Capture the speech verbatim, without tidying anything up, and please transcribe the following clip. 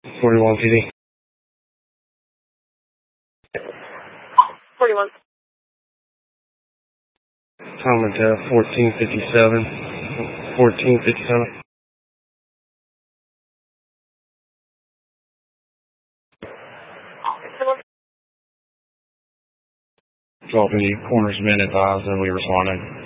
forty-one P D. forty-one. Tom and Jeff, fourteen fifty-seven. fourteen fifty-seven. Dropping you corners men advised and we responded.